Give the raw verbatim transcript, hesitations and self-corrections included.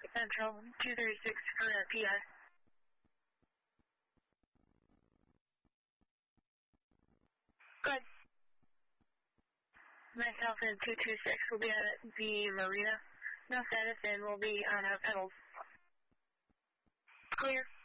Central, two thirty-six for uh, P I. Good. Myself and two two six will be at the marina. No status, and we'll be on our pedals. Clear.